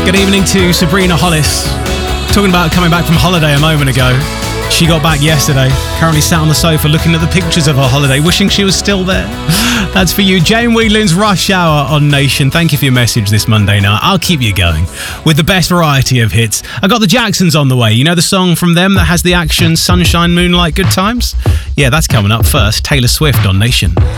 Good evening to Sabrina Hollis. Talking about coming back from holiday a moment ago. She got back yesterday, currently sat on the sofa looking at the pictures of her holiday, wishing she was still there. That's for you. Jane Whelan's Rush Hour on Nation. Thank you for your message this Monday night. I'll keep you going with the best variety of hits. I got the Jacksons on the way. You know the song from them that has the action, sunshine, moonlight, good times? Yeah, that's coming up first. Taylor Swift on Nation.